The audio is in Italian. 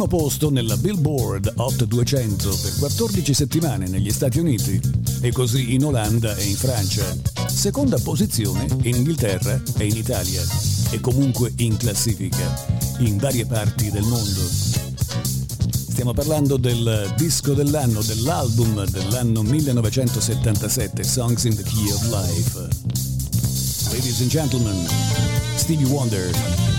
primo posto nella Billboard Hot 200 per 14 settimane negli Stati Uniti e così in Olanda e in Francia. Seconda posizione in Inghilterra e in Italia e comunque in classifica in varie parti del mondo. Stiamo parlando del disco dell'anno, dell'album dell'anno 1977, Songs in the Key of Life. Ladies and gentlemen, Stevie Wonder.